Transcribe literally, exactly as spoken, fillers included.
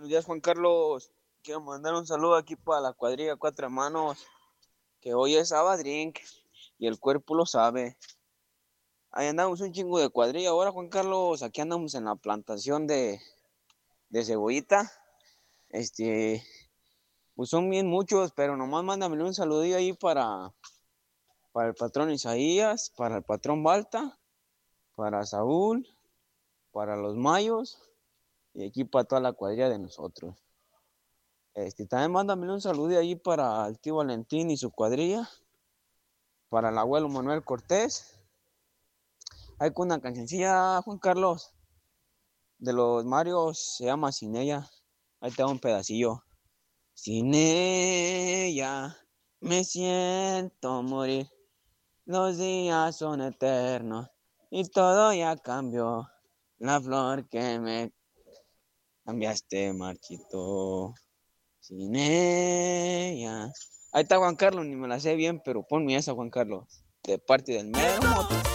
Buenos días, Juan Carlos. Quiero mandar un saludo aquí para la cuadrilla Cuatro Hermanos, que hoy es sábado drink y el cuerpo lo sabe. Ahí andamos un chingo de cuadrilla. Ahora, Juan Carlos, aquí andamos en la plantación de, de cebollita. Este, pues son bien muchos, pero nomás mándame un saludillo ahí para, para el patrón Isaías, para el patrón Balta, para Saúl, para los Mayos y aquí para toda la cuadrilla de nosotros. Este, también mándame un saludo ahí para el tío Valentín y su cuadrilla, para el abuelo Manuel Cortés. Hay con una cancioncilla, Juan Carlos, de los Marios, se llama Sin ella. Ahí te da un pedacillo. Sin ella me siento morir. Los días son eternos y todo ya cambió. La flor que me cambiaste marchito. Sin ella. Ahí está Juan Carlos, ni me la sé bien, pero ponme esa, Juan Carlos. De parte del mero moto.